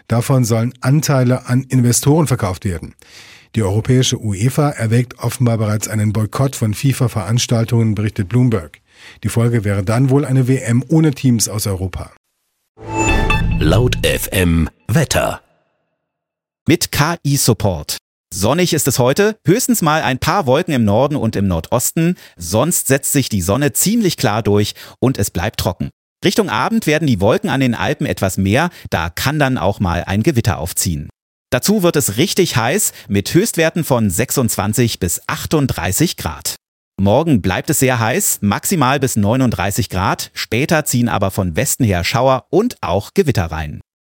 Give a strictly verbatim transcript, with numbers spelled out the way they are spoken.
Davon sollen Anteile an Investoren verkauft werden. Die europäische UEFA erwägt offenbar bereits einen Boykott von FIFA-Veranstaltungen, berichtet Bloomberg. Die Folge wäre dann wohl eine W M ohne Teams aus Europa. Laut F M Wetter. Mit K I-Support. Sonnig ist es heute, höchstens mal ein paar Wolken im Norden und im Nordosten, sonst setzt sich die Sonne ziemlich klar durch und es bleibt trocken. Richtung Abend werden die Wolken an den Alpen etwas mehr, da kann dann auch mal ein Gewitter aufziehen. Dazu wird es richtig heiß mit Höchstwerten von sechsundzwanzig bis achtunddreißig Grad. Morgen bleibt es sehr heiß, maximal bis neununddreißig Grad, später ziehen aber von Westen her Schauer und auch Gewitter rein.